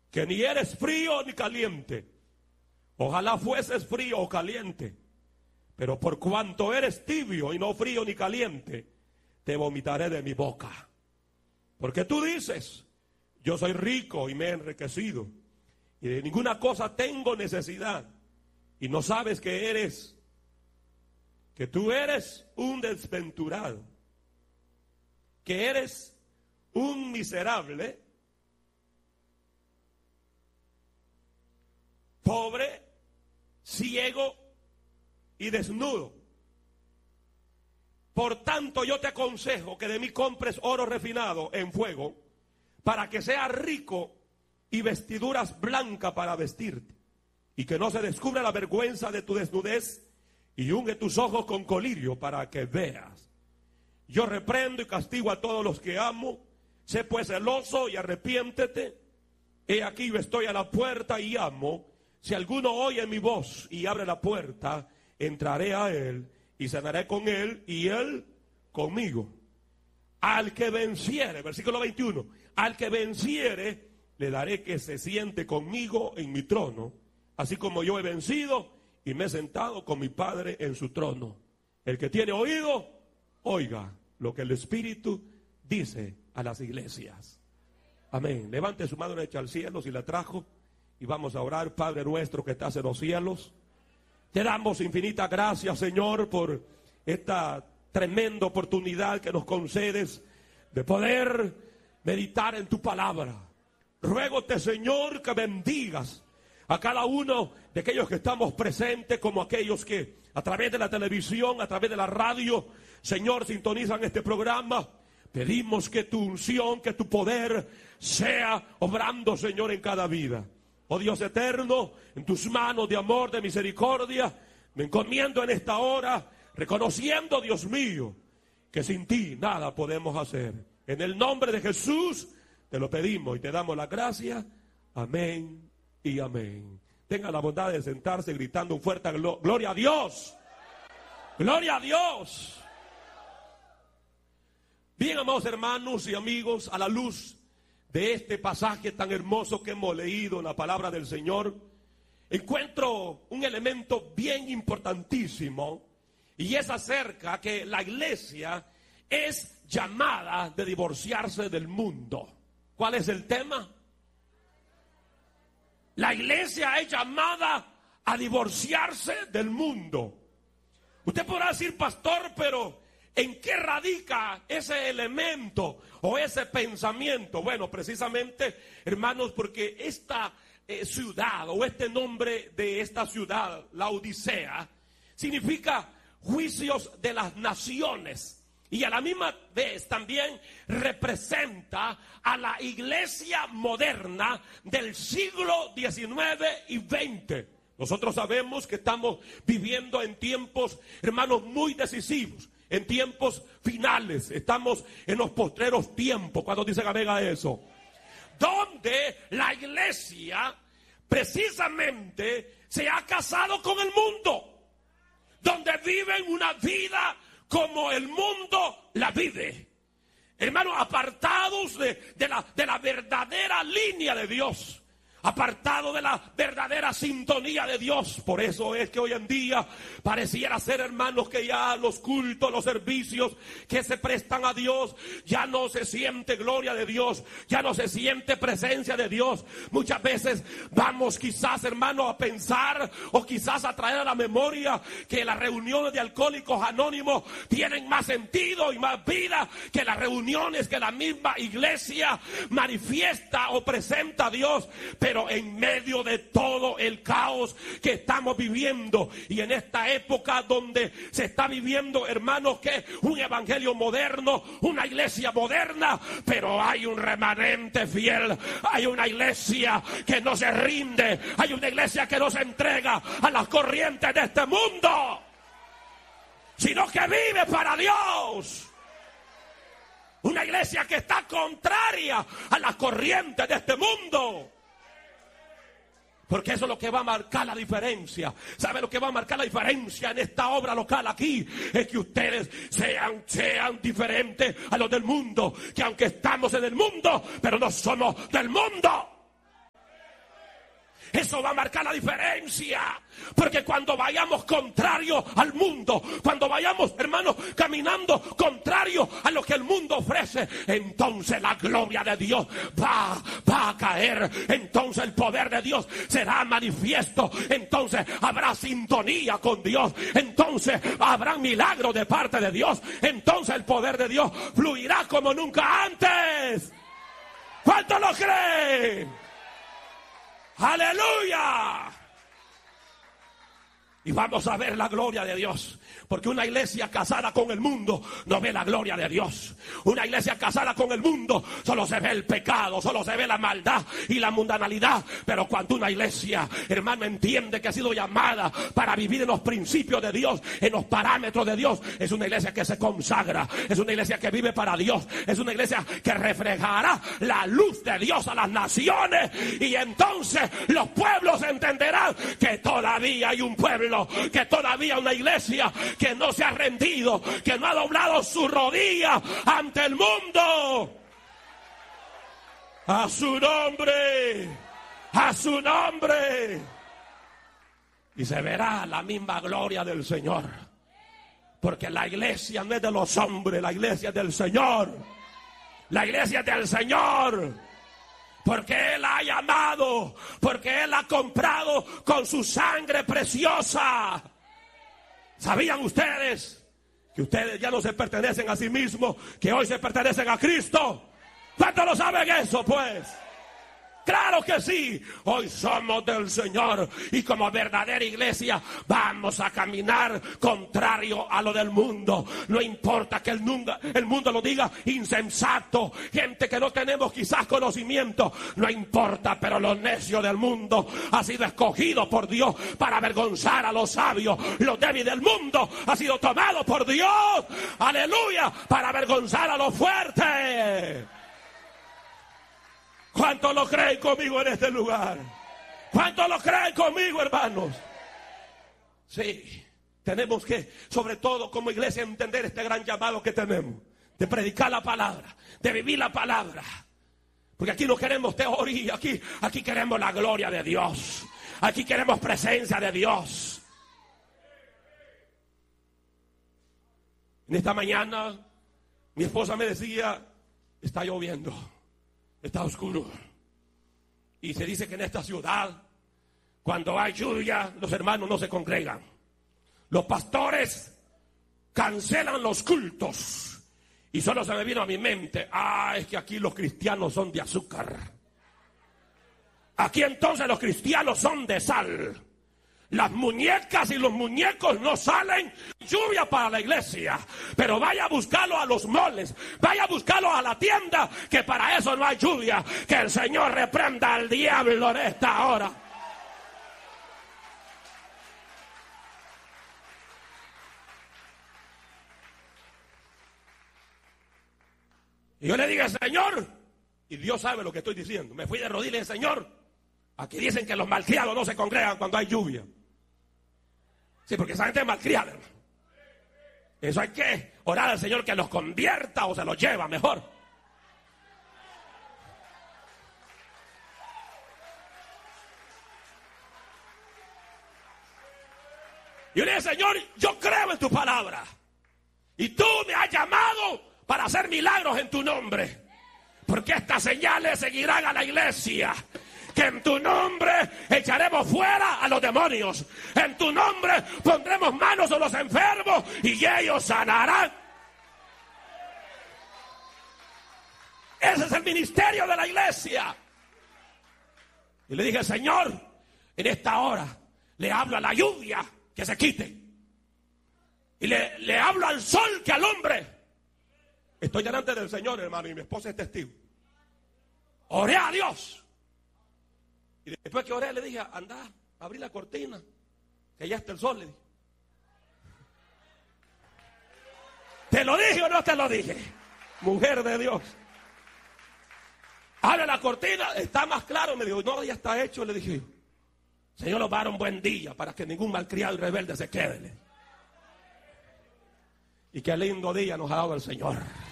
que ni eres frío ni caliente. Ojalá fueses frío o caliente, pero por cuanto eres tibio y no frío ni caliente, te vomitaré de mi boca. Porque tú dices, yo soy rico y me he enriquecido, y de ninguna cosa tengo necesidad, y no sabes que tú eres un desventurado, que eres un miserable, pobre, ciego y desnudo. Por tanto, yo te aconsejo que de mí compres oro refinado en fuego, para que seas rico, y vestiduras blancas para vestirte, y que no se descubra la vergüenza de tu desnudez, y unge tus ojos con colirio para que veas. Yo reprendo y castigo a todos los que amo. Sé pues celoso y arrepiéntete. He aquí yo estoy a la puerta y llamo. Si alguno oye mi voz y abre la puerta, entraré a él y cenaré con él y él conmigo. Al que venciere, versículo 21, al que venciere, le daré que se siente conmigo en mi trono, así como yo he vencido y me he sentado con mi Padre en su trono. El que tiene oído, oiga lo que el Espíritu dice a las iglesias. Amén. Levante su mano derecha al cielo si la trajo, y vamos a orar. Padre nuestro que estás en los cielos, te damos infinita gracias, Señor, por esta tremenda oportunidad que nos concedes de poder meditar en tu palabra. Ruégote, Señor, que bendigas a cada uno de aquellos que estamos presentes, como aquellos que a través de la televisión, a través de la radio, Señor, sintonizan este programa. Pedimos que tu unción, que tu poder sea obrando, Señor, en cada vida. Oh Dios eterno, en tus manos de amor, de misericordia, me encomiendo en esta hora, reconociendo, Dios mío, que sin ti nada podemos hacer. En el nombre de Jesús te lo pedimos y te damos la gracia. Amén y amén. Tenga la bondad de sentarse gritando un fuerte gloria a Dios. Gloria a Dios. Bien, amados hermanos y amigos, a la luz de este pasaje tan hermoso que hemos leído en la palabra del Señor, encuentro un elemento bien importantísimo, y es acerca que la iglesia es llamada de divorciarse del mundo. ¿Cuál es el tema? La iglesia es llamada a divorciarse del mundo. Usted podrá decir, pastor, pero ¿en qué radica ese elemento o ese pensamiento? Bueno, precisamente, hermanos, porque esta ciudad o este nombre de esta ciudad, la Odisea, significa juicios de las naciones. Y a la misma vez también representa a la iglesia moderna del siglo XIX y XX. Nosotros sabemos que estamos viviendo en tiempos, hermanos, muy decisivos, en tiempos finales. Estamos en los postreros tiempos, cuando dicen amén a eso, donde la iglesia precisamente se ha casado con el mundo, donde viven una vida como el mundo la vive. Hermanos, apartados de la verdadera línea de Dios, apartado de la verdadera sintonía de Dios. Por eso es que hoy en día pareciera ser, hermanos, que ya los cultos, los servicios que se prestan a Dios, ya no se siente gloria de Dios, ya no se siente presencia de Dios. Muchas veces vamos quizás, hermanos, a pensar o quizás a traer a la memoria que las reuniones de alcohólicos anónimos tienen más sentido y más vida que las reuniones que la misma iglesia manifiesta o presenta a Dios. Pero en medio de todo el caos que estamos viviendo, y en esta época donde se está viviendo, hermanos, que un evangelio moderno, una iglesia moderna, pero hay un remanente fiel, hay una iglesia que no se rinde, hay una iglesia que no se entrega a las corrientes de este mundo, sino que vive para Dios. Una iglesia que está contraria a las corrientes de este mundo. Porque eso es lo que va a marcar la diferencia. ¿Sabe lo que va a marcar la diferencia en esta obra local aquí? Es que ustedes sean diferentes a los del mundo. Que aunque estamos en el mundo, pero no somos del mundo. Eso va a marcar la diferencia. Porque cuando vayamos contrario al mundo, cuando vayamos, hermanos, caminando contrario a lo que el mundo ofrece, entonces la gloria de Dios va a caer. Entonces el poder de Dios será manifiesto. Entonces habrá sintonía con Dios. Entonces habrá milagro de parte de Dios. Entonces el poder de Dios fluirá como nunca antes. ¿Cuánto lo creen? ¡Aleluya! Y vamos a ver la gloria de Dios. Porque una iglesia casada con el mundo no ve la gloria de Dios. Una iglesia casada con el mundo solo se ve el pecado, solo se ve la maldad y la mundanalidad. Pero cuando una iglesia, hermano, entiende que ha sido llamada para vivir en los principios de Dios, en los parámetros de Dios, es una iglesia que se consagra, es una iglesia que vive para Dios, es una iglesia que reflejará la luz de Dios a las naciones. Y entonces los pueblos entenderán que todavía hay un pueblo, que todavía hay una iglesia que no se ha rendido, que no ha doblado su rodilla ante el mundo. A su nombre, a su nombre. Y se verá la misma gloria del Señor. Porque la iglesia no es de los hombres, la iglesia es del Señor. La iglesia es del Señor. Porque Él ha llamado, porque Él ha comprado con su sangre preciosa. ¿Sabían ustedes que ustedes ya no se pertenecen a sí mismos, que hoy se pertenecen a Cristo? ¿Cuántos lo saben eso, pues? Claro que sí, hoy somos del Señor y como verdadera iglesia vamos a caminar contrario a lo del mundo. No importa que el mundo lo diga insensato, gente que no tenemos quizás conocimiento, no importa, pero lo necio del mundo ha sido escogido por Dios para avergonzar a los sabios. Lo débil del mundo ha sido tomado por Dios, aleluya, para avergonzar a los fuertes. ¿Cuántos lo creen conmigo en este lugar? ¿Cuántos lo creen conmigo, hermanos? Sí, tenemos que, sobre todo como iglesia, entender este gran llamado que tenemos. De predicar la palabra, de vivir la palabra. Porque aquí no queremos teoría, aquí queremos la gloria de Dios. Aquí queremos presencia de Dios. En esta mañana, mi esposa me decía, está lloviendo. Está oscuro. Y se dice que en esta ciudad, cuando hay lluvia, los hermanos no se congregan. Los pastores cancelan los cultos. Y solo se me vino a mi mente, es que aquí los cristianos son de azúcar. Aquí entonces los cristianos son de sal. Las muñecas y los muñecos no salen lluvia para la iglesia. Pero vaya a buscarlo a los moles, vaya a buscarlo a la tienda, que para eso no hay lluvia. Que el Señor reprenda al diablo en esta hora. Y yo le dije, Señor, y Dios sabe lo que estoy diciendo, me fui de rodillas, Señor, aquí dicen que los malcriados no se congregan cuando hay lluvia. Sí, porque esa gente es malcriada. Eso hay que orar al Señor que los convierta o se los lleva mejor. Y yo le dije, Señor, yo creo en tu palabra. Y tú me has llamado para hacer milagros en tu nombre. Porque estas señales seguirán a la iglesia. Que en tu nombre echaremos fuera a los demonios. En tu nombre pondremos manos a los enfermos y ellos sanarán. Ese es el ministerio de la iglesia. Y le dije, Señor, en esta hora le hablo a la lluvia que se quite. Y le hablo al sol que alumbre. Estoy delante del Señor, hermano, y mi esposa es testigo. Oré a Dios. Y después que oré le dije, anda, abrí la cortina, que ya está el sol. Le dije. ¿Te lo dije o no te lo dije? Mujer de Dios. Abre la cortina, está más claro. Me dijo, no, ya está hecho. Le dije, Señor, nos va a dar un buen día para que ningún malcriado y rebelde se quede. Y qué lindo día nos ha dado el Señor.